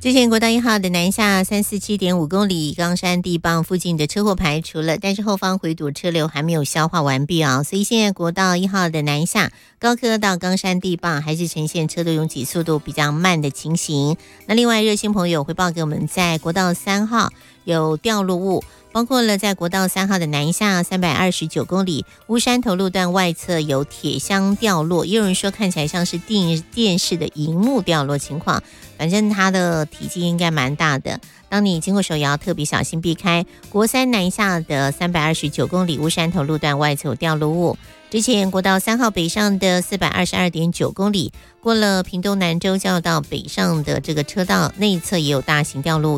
之前国道1号的南下347.5公里冈山地磅附近的车祸排除了，但是后方回堵车流还没有消化完毕啊，所以现在国道1号的南下高科到冈山地磅还是呈现车流拥挤速度比较慢的情形。那另外热心朋友回报给我们，在国道3号有掉落物，包括了在国道3号的南下329公里乌山头路段外侧有铁箱掉落，也有人说看起来像是电视的荧幕掉落情况，反正它的体积应该蛮大的。当你经过手摇，特别小心避开。国3南下的329公里乌山头路段外侧有掉落物。之前国道3号北上的422.9公里，过了屏东南州交流道北上的这个车道内侧也有大型掉落物。